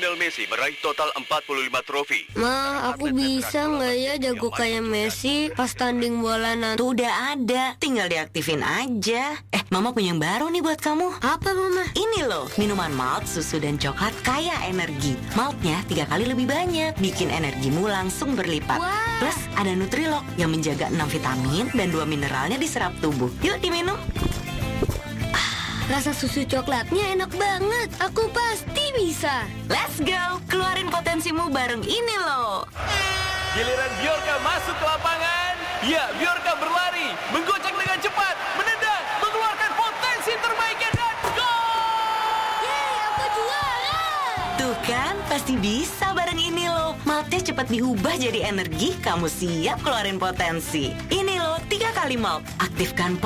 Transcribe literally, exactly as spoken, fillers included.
Lionel Messi meraih total empat puluh lima trofi. Ma, aku bisa nggak ya jago kayak Messi pas tanding bola nanti? Tuh udah ada, tinggal diaktifin aja. Eh, Mama punya yang baru nih buat kamu. Apa, Mama? Ini loh, minuman malt, susu, dan coklat kaya energi. Maltnya tiga kali lebih banyak, bikin energimu langsung berlipat. Wah. Plus ada Nutrilok yang menjaga enam vitamin dan dua mineralnya diserap tubuh. Yuk diminum. Rasa susu coklatnya enak banget. Aku pasti bisa. Let's go, keluarin potensimu bareng ini loh. Giliran Bjorka masuk ke lapangan. Ya, Bjorka berlari, menggocek dengan cepat, menendang, mengeluarkan potensi terbaiknya dan gol! Yeay, aku juara! Tuh kan, pasti bisa bareng ini loh. Maltnya cepat diubah jadi energi, kamu siap keluarin potensi. Ini loh, tiga kali malt. Aktifkan